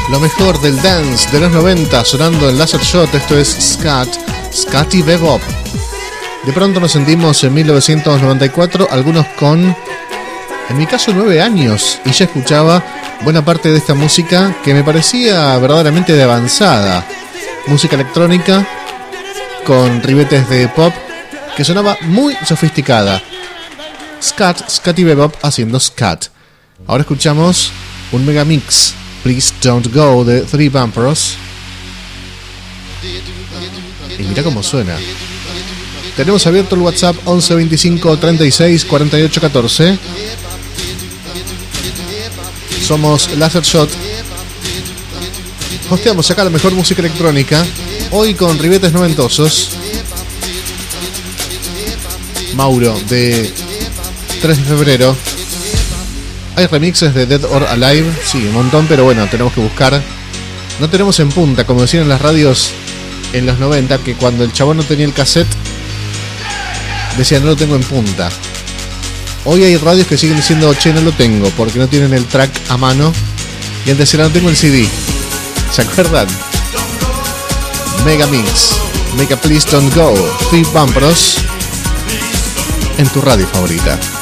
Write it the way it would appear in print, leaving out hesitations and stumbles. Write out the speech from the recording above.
Lo mejor del dance de los 90 sonando en Laser Shot. Esto es Scatty Bebop. De pronto nos sentimos en 1994, algunos con, en mi caso, 9 años, y ya escuchaba buena parte de esta música que me parecía verdaderamente de avanzada. Música electrónica con ribetes de pop que sonaba muy sofisticada. Scatty Bebop haciendo scat. Ahora escuchamos un megamix, Please Don't Go, de Three Bumpers. Y mira cómo suena. Tenemos abierto el WhatsApp 11 25 36 48 14. Somos Laser Shot. Hosteamos acá la mejor música electrónica. Hoy con ribetes noventosos. Mauro, de 3 de febrero. Hay remixes de Dead or Alive. Sí, un montón, pero bueno, tenemos que buscar. No tenemos en punta, como decían en las radios en los 90, que cuando el chabón no tenía el cassette decía no lo tengo en punta. Hoy hay radios que siguen diciendo che, no lo tengo, porque no tienen el track a mano. Y antes era no tengo el CD. ¿Se acuerdan? Megamix, Mega Please Don't Go, Three Bumpers, en tu radio favorita.